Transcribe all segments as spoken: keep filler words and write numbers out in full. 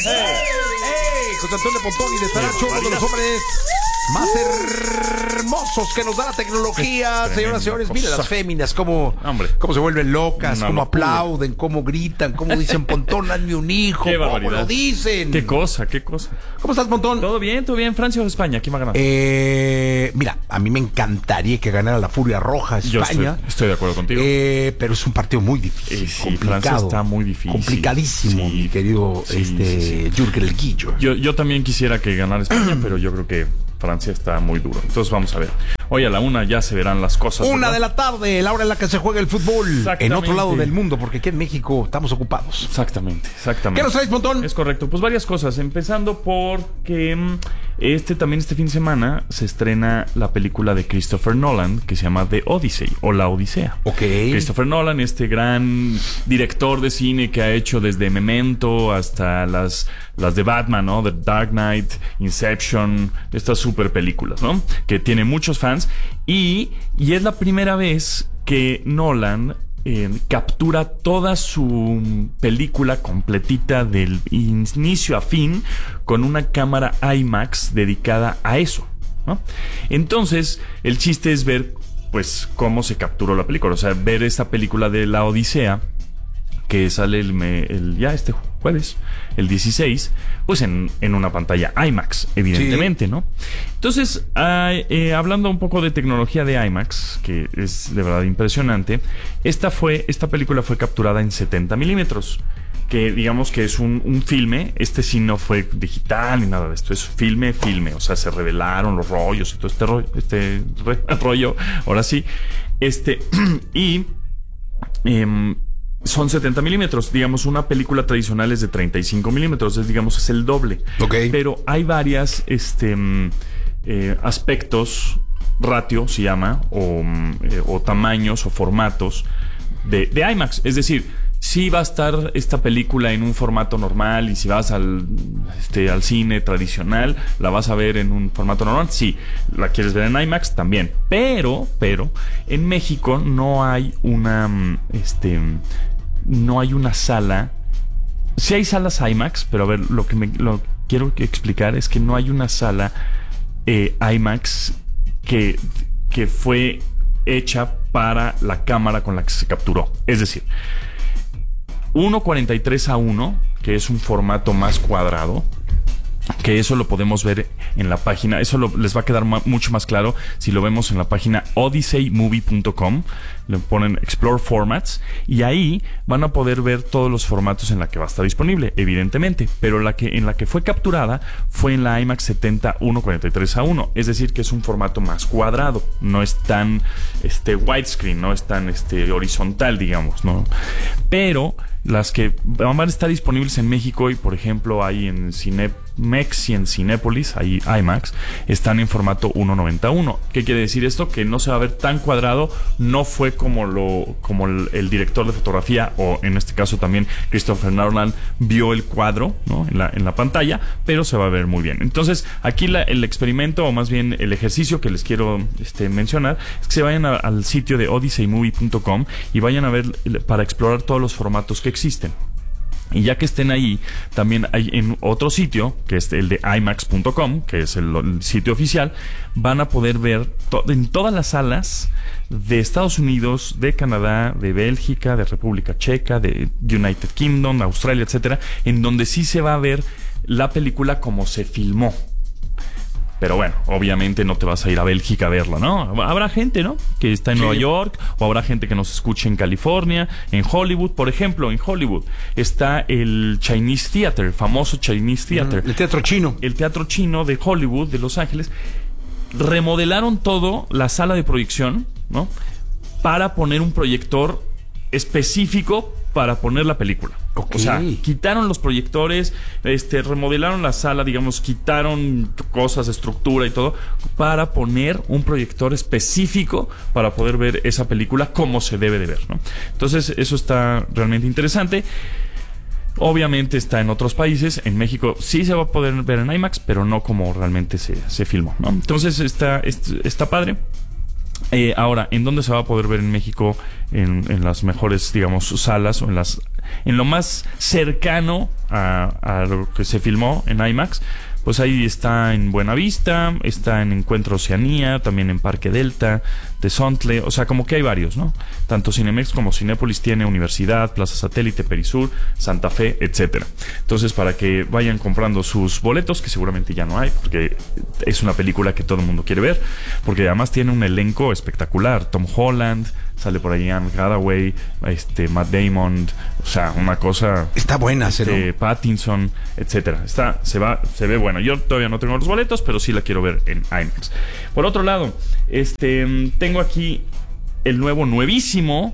IMAX. ¡Hey! ¡Hey! José Antonio Pontón y de Saracho, uno de los hombres más hermosos que nos da la tecnología. Es señoras y señores, mira las féminas, cómo, cómo se vuelven locas, Una cómo locura. aplauden, cómo gritan, cómo dicen, Pontón, hazme un hijo, qué cómo barbaridad. lo dicen. Qué cosa, qué cosa. ¿Cómo estás, Pontón? Todo bien, todo bien. ¿Francia o España? ¿Quién va a ganar? Eh, mira, a mí me encantaría que ganara la Furia Roja España. Yo estoy, estoy de acuerdo contigo. Eh, pero es un partido muy difícil, eh, sí, complicado. Francia está muy difícil. Complicadísimo, sí, mi querido sí, este, sí, sí. Jürgen El Guillo. Yo, yo también quisiera que ganara España, pero yo creo que Francia está muy duro. Entonces vamos a ver. Hoy a la una ya se verán las cosas. Una ¿verdad? de la tarde, la hora en la que se juega el fútbol. En otro lado del mundo, porque aquí en México estamos ocupados. Exactamente, exactamente. ¿Qué nos traes, Pontón? Es correcto. Pues varias cosas. Empezando porque este también este fin de semana se estrena la película de Christopher Nolan que se llama The Odyssey o La Odisea. Ok. Christopher Nolan, este gran director de cine que ha hecho desde Memento hasta las, las de Batman, ¿no? The Dark Knight, Inception, estas super películas, ¿no? Que tiene muchos fans. Y, y es la primera vez que Nolan eh, captura toda su película completita del inicio a fin con una cámara IMAX dedicada a eso, ¿no? Entonces, el chiste es ver, pues, cómo se capturó la película. O sea, ver esta película de La Odisea, que sale el, me, el ya este jueves, el dieciséis, pues en, en una pantalla IMAX, evidentemente, sí. ¿no? Entonces, uh, eh, hablando un poco de tecnología de IMAX, que es de verdad impresionante, esta fue, esta película fue capturada en setenta milímetros, que digamos que es un, un filme. Este sí no fue digital ni nada de esto, es filme, filme, o sea, se revelaron los rollos y todo este rollo, este rollo, ahora sí, este, y eh, son setenta milímetros. Digamos, una película tradicional es de treinta y cinco milímetros. Es, digamos, es el doble. Okay. Pero hay varias este, eh, aspectos, ratio se llama, o, eh, o tamaños o formatos de, de IMAX. Es decir, si va a estar esta película en un formato normal y si vas al, este, al cine tradicional, la vas a ver en un formato normal. Sí, la quieres ver en IMAX también. Pero, pero, en México no hay una, este, no hay una sala. Sí hay salas IMAX, pero a ver, lo que me lo quiero explicar es que no hay una sala eh, IMAX que, que fue hecha para la cámara con la que se capturó. Es decir, uno cuarenta y tres a uno, que es un formato más cuadrado, que eso lo podemos ver en la página. Eso lo, les va a quedar ma- mucho más claro si lo vemos en la página odyssey movie punto com. Le ponen Explore Formats y ahí van a poder ver todos los formatos en la que va a estar disponible, evidentemente. Pero la que en la que fue capturada fue en la IMAX setenta uno cuarenta y tres a uno. Es decir, que es un formato más cuadrado. No es tan este, widescreen, no es tan este, horizontal, digamos, ¿no? Pero las que van a estar disponibles en México, y por ejemplo hay en Cinemex y en Cinépolis, ahí IMAX, están en formato uno noventa y uno. ¿Qué quiere decir esto? Que no se va a ver tan cuadrado. No fue como lo como el, el director de fotografía, o en este caso también Christopher Nolan, vio el cuadro, ¿no? en, la, en la pantalla, pero se va a ver muy bien. Entonces aquí la, el experimento, o más bien el ejercicio que les quiero este, mencionar, es que se vayan a, al sitio de odyssey movie punto com y vayan a ver para explorar todos los formatos que existen. Y ya que estén ahí, también hay en otro sitio, que es el de imax punto com, que es el, el sitio oficial, van a poder ver to- en todas las salas de Estados Unidos, de Canadá, de Bélgica, de República Checa, de United Kingdom, Australia, etcétera, en donde sí se va a ver la película como se filmó. Pero bueno, obviamente no te vas a ir a Bélgica a verla, ¿no? Habrá gente, ¿no? Que está en sí. Nueva York, o habrá gente que nos escuche en California, en Hollywood. Por ejemplo, en Hollywood está el Chinese Theater, el famoso Chinese Theater. Mm, el teatro chino. El teatro chino de Hollywood, de Los Ángeles. Remodelaron todo, la sala de proyección, ¿no? Para poner un proyector específico para poner la película. Okay. O sea, quitaron los proyectores, este, remodelaron la sala, digamos, quitaron cosas, estructura y todo, para poner un proyector específico para poder ver esa película como se debe de ver, ¿no? Entonces, eso está realmente interesante. Obviamente está en otros países. En México sí se va a poder ver en IMAX, pero no como realmente se, se filmó, ¿no? Entonces, está, está padre. Eh, ahora, ¿en dónde se va a poder ver en México en, en las mejores, digamos, salas o en las en lo más cercano a, a lo que se filmó en IMAX, pues ahí está en Buenavista, está en Encuentro Oceanía, también en Parque Delta, Tezontle, o sea, como que hay varios, ¿no? Tanto Cinemex como Cinépolis tiene Universidad, Plaza Satélite, Perisur, Santa Fe, etcétera. Entonces, para que vayan comprando sus boletos, que seguramente ya no hay, porque es una película que todo el mundo quiere ver, porque además tiene un elenco espectacular. Tom Holland, sale por ahí Anne Hathaway, este, Matt Damon, o sea, una cosa... Está buena, este, Pattinson, etcétera. Está, se va, se ve buena. Yo todavía no tengo los boletos, pero sí la quiero ver en IMAX. Por otro lado, este, tengo aquí el nuevo, nuevísimo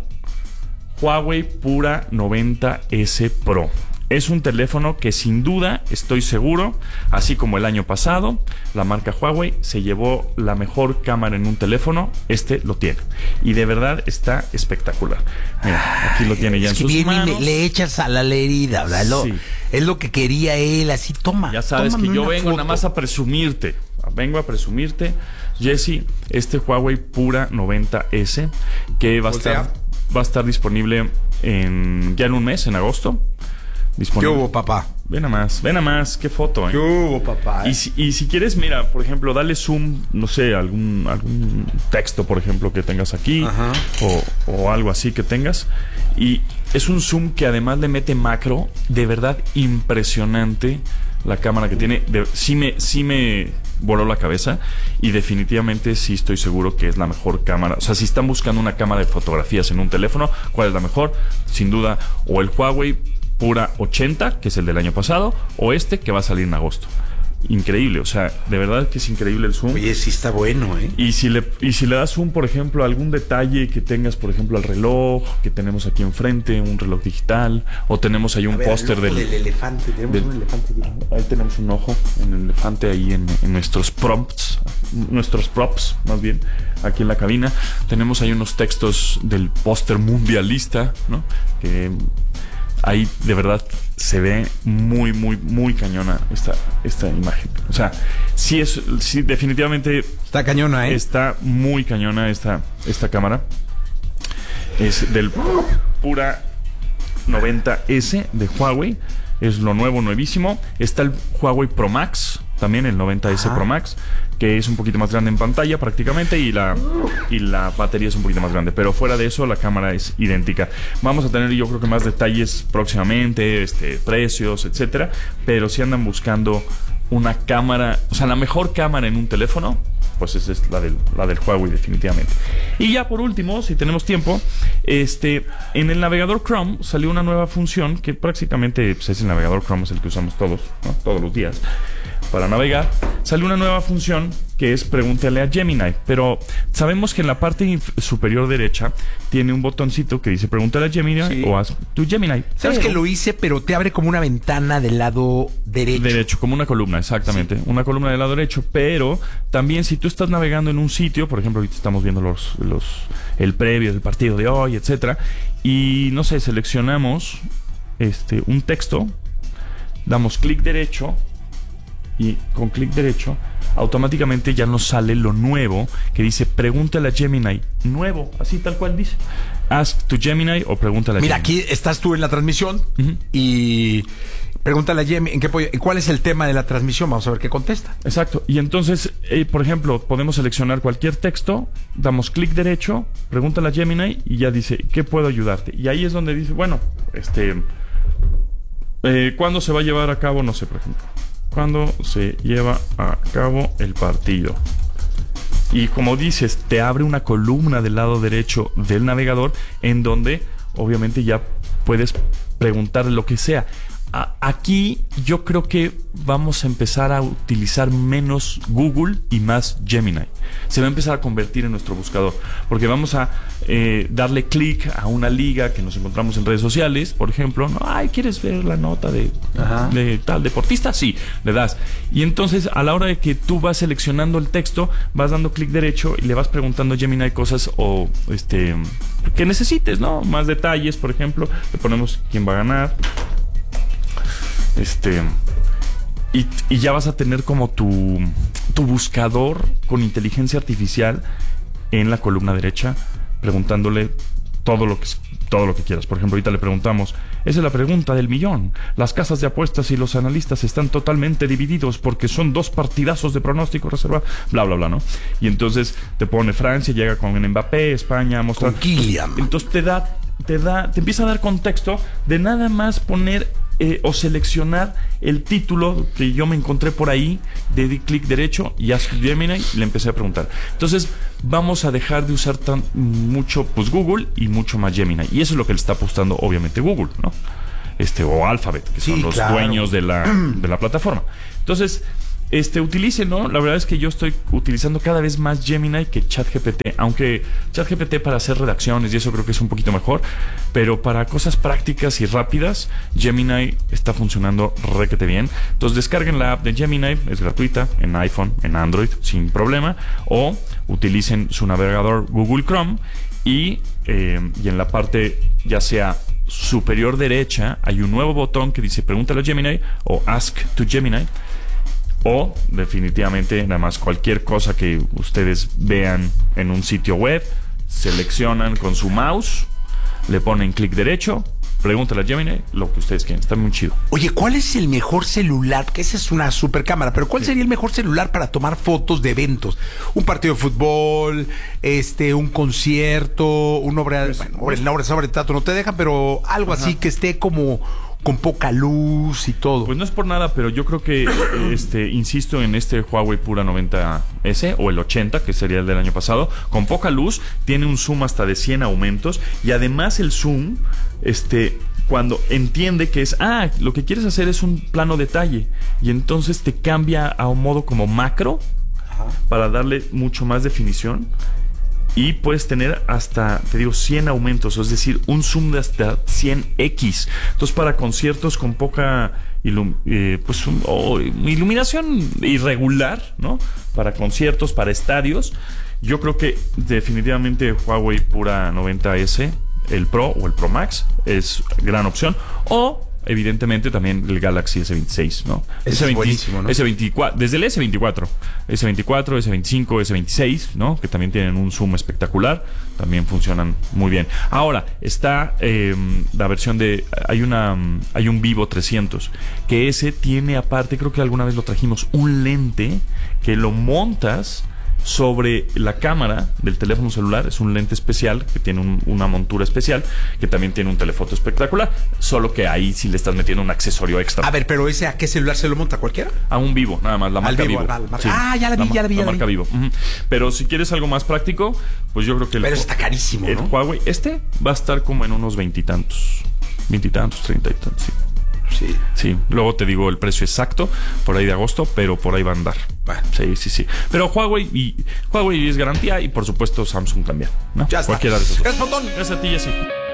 Huawei Pura noventa ese Pro. Es un teléfono que sin duda, estoy seguro, así como el año pasado, la marca Huawei se llevó la mejor cámara en un teléfono. Este lo tiene. Y de verdad está espectacular. Mira, aquí lo tiene ya es en que sus manos. Le, le echas a la herida, ¿verdad? Sí. Lo, es lo que quería él, así, toma. Ya sabes que yo vengo foto. nada más a presumirte. Vengo a presumirte, Jesse, este Huawei Pura noventa ese, que va a, estar, va a estar disponible en, ya en un mes, en agosto. ¿Qué hubo, papá? Ven a más, ven a más, qué foto, ¿eh? ¿Qué hubo, papá? Y si, y si quieres, mira, por ejemplo, dale zoom, no sé, algún, algún texto, por ejemplo, que tengas aquí, o, o algo así que tengas. Y es un zoom que además le mete macro, de verdad impresionante la cámara que tiene. De, sí me, sí me voló la cabeza y definitivamente sí estoy seguro que es la mejor cámara. O sea, si están buscando una cámara de fotografías en un teléfono, ¿cuál es la mejor? Sin duda, o el Huawei Pura ochenta, que es el del año pasado, o este que va a salir en agosto. Increíble, o sea, de verdad que es increíble el zoom. Oye, sí está bueno, ¿eh? Y si le, y si le das zoom, por ejemplo, a algún detalle que tengas, por ejemplo, al reloj que tenemos aquí enfrente, un reloj digital, o tenemos ahí un póster del, del elefante. Tenemos del, un elefante aquí. Ahí tenemos un ojo, un elefante ahí en, en nuestros prompts, nuestros props, más bien, aquí en la cabina. Tenemos ahí unos textos del póster mundialista, ¿no? Que ahí de verdad se ve muy, muy, muy cañona esta, esta imagen. O sea, sí es, sí, definitivamente está cañona, ¿eh? Está muy cañona esta, esta cámara. Es del Pura noventa ese de Huawei. Es lo nuevo, nuevísimo. Está el Huawei Pro Max, también el noventa ese Pro Max, que es un poquito más grande en pantalla prácticamente, y la, y la batería es un poquito más grande. Pero fuera de eso, la cámara es idéntica. Vamos a tener, yo creo que más detalles próximamente, este, precios, etcétera. Pero si andan buscando una cámara, o sea, la mejor cámara en un teléfono, pues esa es la del, la del Huawei, definitivamente. Y ya por último, si tenemos tiempo, este, en el navegador Chrome salió una nueva función que prácticamente pues, es el navegador Chrome, es el que usamos todos, ¿no? Todos los días para navegar. Salió una nueva función que es pregúntale a Gemini, pero sabemos que en la parte superior derecha tiene un botoncito que dice pregúntale a Gemini, sí, o haz tu Gemini. Sabes pero, que lo hice, pero te abre como una ventana del lado derecho. Derecho, como una columna, exactamente. Sí. Una columna del lado derecho, pero también si tú estás navegando en un sitio, por ejemplo, ahorita estamos viendo los, los el previo del partido de hoy, etcétera, y no sé, seleccionamos este un texto, damos clic derecho, y con clic derecho automáticamente ya nos sale lo nuevo que dice pregúntale a Gemini. Nuevo, así tal cual dice. Ask to Gemini o pregúntale a Mira, Gemini. aquí estás tú en la transmisión uh-huh. y pregúntale a Gemini ¿en qué, cuál es el tema de la transmisión. Vamos a ver qué contesta. Exacto. Y entonces, eh, por ejemplo, podemos seleccionar cualquier texto, damos clic derecho, pregúntale a Gemini y ya dice ¿qué puedo ayudarte? Y ahí es donde dice, bueno, este eh, ¿cuándo se va a llevar a cabo? No sé, por ejemplo, cuando se lleva a cabo el partido. Y como dices, te abre una columna del lado derecho del navegador en donde obviamente ya puedes preguntar lo que sea. A- aquí yo creo que vamos a empezar a utilizar menos Google y más Gemini. Se va a empezar a convertir en nuestro buscador, porque vamos a eh, darle clic a una liga que nos encontramos en redes sociales, por ejemplo, ¿no? Ay, ¿quieres ver la nota de, de tal deportista? Sí, le das. Y entonces a la hora de que tú vas seleccionando el texto, vas dando clic derecho y le vas preguntando a Gemini cosas o este que necesites, ¿no? Más detalles, por ejemplo, le ponemos quién va a ganar. Este y, y ya vas a tener como tu, tu buscador con inteligencia artificial en la columna derecha, preguntándole todo lo que todo lo que quieras. Por ejemplo, ahorita le preguntamos, esa es la pregunta del millón. Las casas de apuestas y los analistas están totalmente divididos porque son dos partidazos de pronóstico reservado, bla, bla, bla, ¿no? Y entonces te pone Francia, llega con Mbappé, España, mostrar. Con Kylian. Entonces te da, te da, te empieza a dar contexto de nada más poner eh, o seleccionar el título que yo me encontré por ahí, de di clic derecho y Ask Gemini, y le empecé a preguntar. Entonces vamos a dejar de usar tan mucho pues Google y mucho más Gemini, y eso es lo que le está apostando obviamente Google, ¿no? Este, o Alphabet, que son sí, los claro. dueños de la, de la plataforma. Entonces, este, utilicen, ¿no? La verdad es que yo estoy utilizando cada vez más Gemini que ChatGPT, aunque ChatGPT para hacer redacciones y eso creo que es un poquito mejor, pero para cosas prácticas y rápidas, Gemini está funcionando requete bien. Entonces descarguen la app de Gemini, es gratuita, en iPhone, en Android, sin problema, o utilicen su navegador Google Chrome y, eh, y en la parte ya sea superior derecha hay un nuevo botón que dice Pregúntale a Gemini o Ask to Gemini. O definitivamente nada más cualquier cosa que ustedes vean en un sitio web, seleccionan con su mouse, le ponen clic derecho, pregúntale a Gemini lo que ustedes quieran. Está muy chido. Oye, ¿cuál es el mejor celular? Que esa es una super cámara, pero ¿cuál sería el mejor celular para tomar fotos de eventos? Un partido de fútbol, este, un concierto, una obra, pues, bueno, pues, una obra de teatro no te dejan, pero algo ajá. así que esté como con poca luz y todo. Pues no es por nada, pero yo creo que este, insisto en este Huawei Pura noventa ese o el ochenta, que sería el del año pasado, con poca luz, tiene un zoom hasta de cien aumentos, y además el zoom, este, cuando entiende que es, ah, lo que quieres hacer es un plano detalle, y entonces te cambia a un modo como macro, ajá, para darle mucho más definición. Y puedes tener hasta, te digo, cien aumentos, es decir, un zoom de hasta cien equis. Entonces, para conciertos con poca ilum eh, pues, un, oh, iluminación irregular, ¿no? Para conciertos, para estadios, yo creo que definitivamente Huawei Pura noventa ese, el Pro o el Pro Max, es gran opción. O evidentemente también el Galaxy ese veintiséis, ¿no? Ese es buenísimo, ¿no? ese veinticuatro, desde el ese veinticuatro, ese veinticuatro, ese veinticinco, ese veintiséis, ¿no? Que también tienen un zoom espectacular, también funcionan muy bien. Ahora está eh, la versión de, hay una, hay un Vivo trescientos, que ese tiene aparte, creo que alguna vez lo trajimos, un lente que lo montas sobre la cámara del teléfono celular. Es un lente especial que tiene un, una montura especial, que también tiene un telefoto espectacular, solo que ahí sí le estás metiendo un accesorio extra. A ver, pero ese, ¿a qué celular se lo monta? ¿Cualquiera? A un Vivo, nada más, la marca Vivo, Vivo. Marca. Sí, ah, ya la vi, la, ya la vi, la ya la marca vi. Vivo. Uh-huh. Pero si quieres algo más práctico, pues yo creo que el, pero está carísimo, el ¿no? Huawei, este va a estar como en unos veintitantos, veintitantos, treinta y tantos, sí. Sí. Sí, luego te digo el precio exacto por ahí de agosto, pero por ahí va a andar. Bueno. Sí, sí, sí. Pero Huawei y Huawei es garantía, y por supuesto Samsung también, ¿no? Ya está. Cualquiera de esos dos. Gracias, Pontón. Gracias a ti, Jessy.